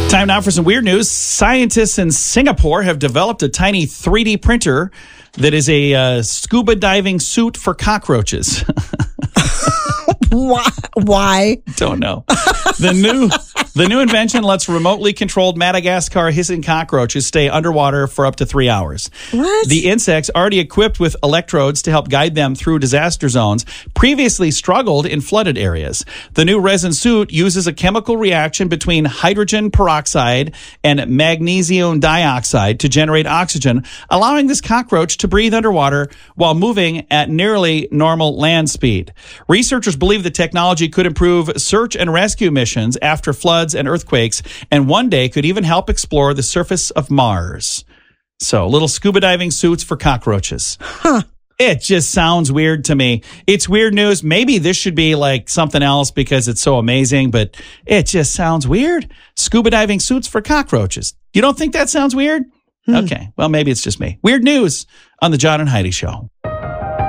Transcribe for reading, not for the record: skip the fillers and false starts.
Time now for some weird news. Scientists in Singapore have developed a tiny 3D printer that is a scuba diving suit for cockroaches. Why? Don't know. The new invention lets remotely controlled Madagascar hissing cockroaches stay underwater for up to 3 hours. What? The insects, already equipped with electrodes to help guide them through disaster zones, previously struggled in flooded areas. The new resin suit uses a chemical reaction between hydrogen peroxide and magnesium dioxide to generate oxygen, allowing this cockroach to breathe underwater while moving at nearly normal land speed. Researchers believe the technology could improve search and rescue missions after floods and earthquakes, and one day could even help explore the surface of Mars. So, little scuba diving suits for cockroaches. Huh. It just sounds weird to me. It's weird news. Maybe this should be like something else because it's so amazing, but it just sounds weird. Scuba diving suits for cockroaches. You don't think that sounds weird? Okay, well, maybe it's just me. Weird news on the John and Heidi Show.